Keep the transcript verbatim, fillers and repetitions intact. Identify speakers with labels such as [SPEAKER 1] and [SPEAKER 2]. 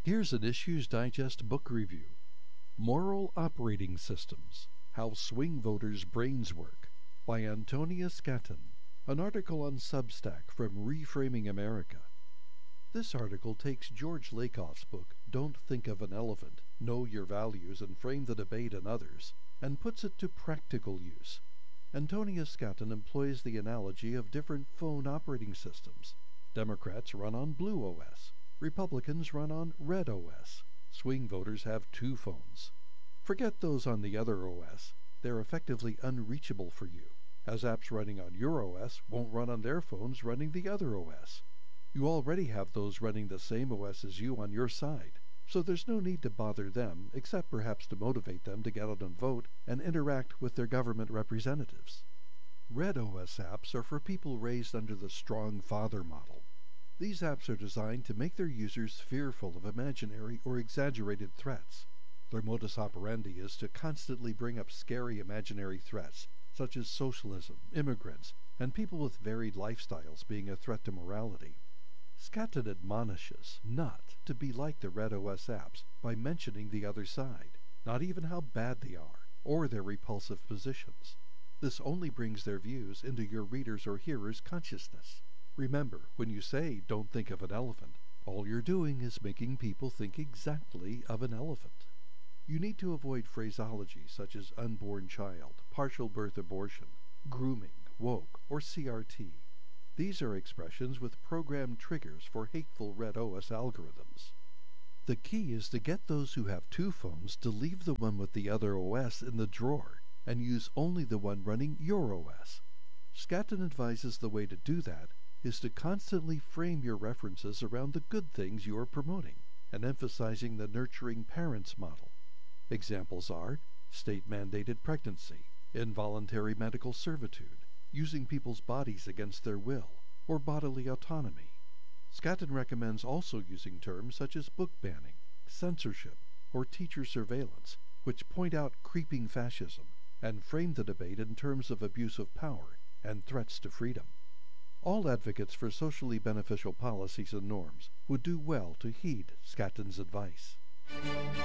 [SPEAKER 1] Here's an Issues Digest book review. Moral Operating Systems: How Swing Voters' Brains Work by Antonia Skatton, an article on Substack from Reframing America. This article takes George Lakoff's book, Don't Think of an Elephant, Know Your Values and Frame the Debate on Others, and puts it to practical use. Antonia Skatton employs the analogy of different phone operating systems. Democrats run on Blue O S. Republicans run on Red O S. Swing voters have two phones. Forget those on the other O S. They're effectively unreachable for you, as apps running on your O S won't run on their phones running the other O S. You already have those running the same O S as you on your side, so there's no need to bother them, except perhaps to motivate them to get out and vote and interact with their government representatives. Red O S apps are for people raised under the strong father model. These apps are designed to make their users fearful of imaginary or exaggerated threats. Their modus operandi is to constantly bring up scary imaginary threats, such as socialism, immigrants, and people with varied lifestyles being a threat to morality. Skatton admonishes not to be like the Red O S apps by mentioning the other side, not even how bad they are, or their repulsive positions. This only brings their views into your readers' or hearers' consciousness. Remember, when you say, "Don't think of an elephant," all you're doing is making people think exactly of an elephant. You need to avoid phraseology such as unborn child, partial birth abortion, grooming, woke, or C R T. These are expressions with programmed triggers for hateful Red O S algorithms. The key is to get those who have two phones to leave the one with the other O S in the drawer and use only the one running your O S. Skatton advises the way to do that is to constantly frame your references around the good things you are promoting and emphasizing the nurturing parents model. Examples are state-mandated pregnancy, involuntary medical servitude, using people's bodies against their will, or bodily autonomy. Skatton recommends also using terms such as book banning, censorship, or teacher surveillance, which point out creeping fascism and frame the debate in terms of abuse of power and threats to freedom. All advocates for socially beneficial policies and norms would do well to heed Skatton's advice.